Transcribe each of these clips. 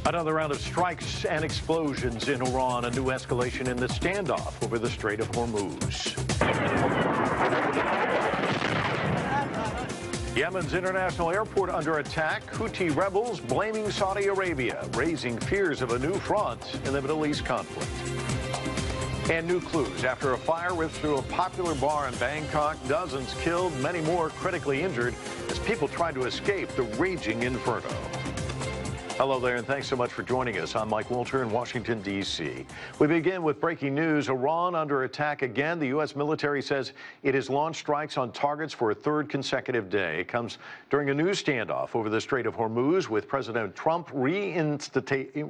Another round of strikes and explosions in Iran, a new escalation in the standoff over the Strait of Hormuz. Yemen's international airport under attack, Houthi rebels blaming Saudi Arabia, raising fears of a new front in the Middle East conflict. And new clues after a fire ripped through a popular bar in Bangkok, dozens killed, many more critically injured as people tried to escape the raging inferno. Hello there, and thanks so much for joining us. I'm Mike Walter in Washington, D.C. We begin with breaking news. Iran under attack again. The U.S. military says it has launched strikes on targets for a third consecutive day. It comes during a new standoff over the Strait of Hormuz, with President Trump reinstating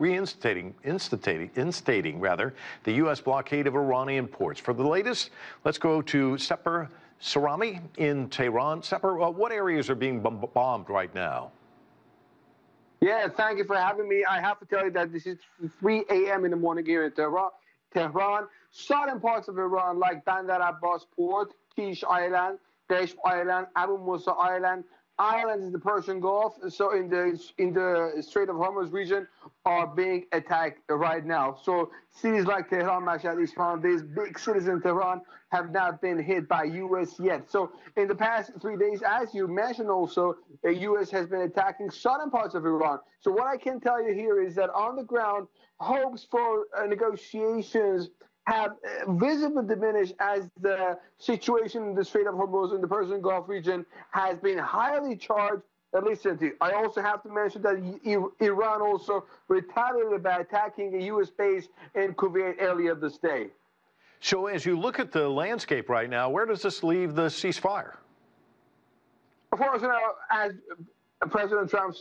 the U.S. blockade of Iranian ports. For the latest, let's go to Seper Sarami in Tehran. Seper, what areas are being bombed right now? Yeah, thank you for having me. I have to tell you that this is 3 a.m. in the morning here in Tehran. Southern parts of Iran, like Bandar Abbas Port, Kish Island, Qeshm Island, Abu Musa Island, islands in the Persian Gulf, so in the Strait of Hormuz region, are being attacked right now. So cities like Tehran, Mashhad, Isfahan, these big cities in Tehran have not been hit by U.S. yet. So in the past 3 days, as you mentioned also, the U.S. has been attacking southern parts of Iran. So what I can tell you here is that on the ground, hopes for negotiations have visibly diminished as the situation in the Strait of Hormuz in the Persian Gulf region has been highly charged. Listen to you. I also have to mention that Iran also retaliated by attacking a U.S. base in Kuwait earlier this day. So as you look at the landscape right now, where does this leave the ceasefire? Of course, as President Trump